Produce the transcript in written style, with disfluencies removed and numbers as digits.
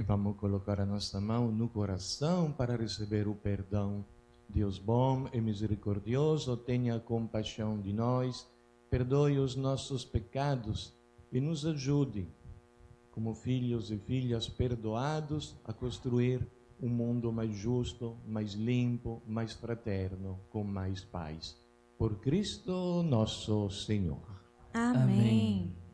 vamos colocar a nossa mão no coração para receber o perdão. Deus bom e misericordioso, tenha compaixão de nós, perdoe os nossos pecados e nos ajude, como filhos e filhas perdoados, a construir um mundo mais justo, mais limpo, mais fraterno, com mais paz. Por Cristo nosso Senhor. Amém.